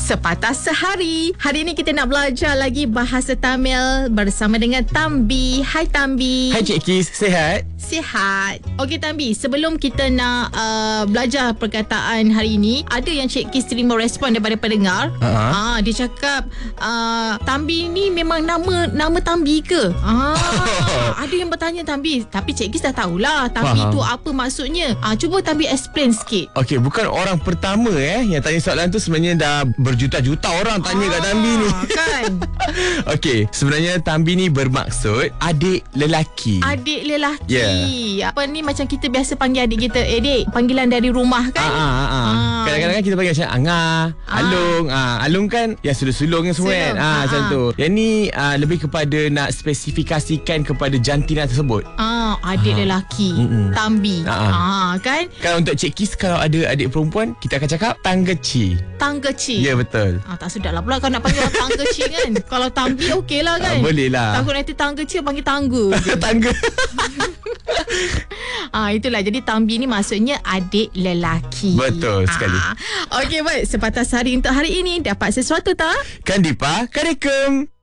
Sepatah Sehari. Hari ini kita nak belajar lagi bahasa Tamil bersama dengan Thambi. Hai Thambi. Hai Cik Kis, sihat? Sihat. Okey Thambi, sebelum kita nak belajar perkataan hari ini, ada yang Cik Kis terima respon daripada pendengar. Dia cakap Thambi ni memang nama Thambi ke? Ada yang bertanya Thambi, tapi Cik Kis dah tahulah Thambi tu apa maksudnya. Cuba Thambi explain sikit. Okey, bukan orang pertama yang tanya soalan tu. Sebenarnya dah berjuta-juta orang tanya kat Thambi ni. Kan? Okey, sebenarnya Thambi ni bermaksud adik lelaki. Adik lelaki. Apa ni, macam kita biasa panggil adik kita, Dek, panggilan dari rumah kan? Kadang-kadang kan kita panggil macam Angah, Alung. Alung kan yang sulung-sulung semua kan. Macam tu. Yang ni lebih kepada nak spesifikasikan kepada jantina tersebut. Adik lelaki, Thambi. Kan? Kalau untuk Cik Kis, kalau ada adik perempuan, kita akan cakap Tanggeci. Tanggeci. Ya, betul. Tak sedap lah pula kalau nak panggil orang Tanggeci kan. Kalau Thambi okey lah kan. Boleh lah. Takut nanti Tanggeci panggil tangga. Tangga. Itulah, jadi Thambi ni maksudnya adik lelaki. Betul sekali. Okey, baik. Sepatah Sehari untuk hari ini. Dapat sesuatu tak? Kan Dipa, Karekem.